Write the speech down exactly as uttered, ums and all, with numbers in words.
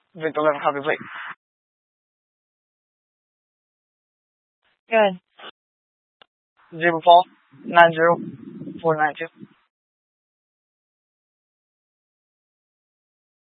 Victor eleven, copy, plate. Good. Zebra Fall, nine zero four nine two.